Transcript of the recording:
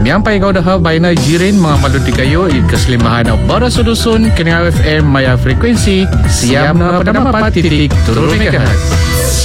Miang pay ikaw dah bayna jirin mga maludi kayo ikaslimahan ng Bara Sudusun Kini FM Maya Frekuensi Siam na Padamapat Titik Turun Megahertz.